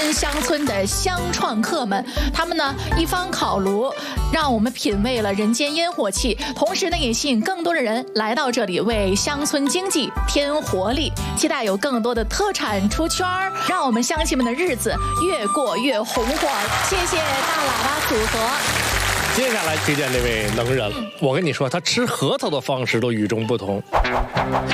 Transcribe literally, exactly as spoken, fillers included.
新乡村的乡创客们，他们呢一方烤炉，让我们品味了人间烟火气，同时呢也吸引更多的人来到这里，为乡村经济添活力。期待有更多的特产出圈儿，让我们乡亲们的日子越过越红火。谢谢大喇叭组合。 接下来推荐这位能人，我跟你说，他吃核桃的方式都与众不同。